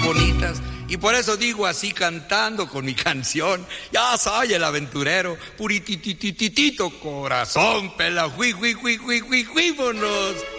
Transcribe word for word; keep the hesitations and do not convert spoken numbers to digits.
bonitas. Y por eso digo así cantando con mi canción: ya soy el aventurero, purititititito corazón, pela, hui, hui, hui, hui, hui, hui, hui,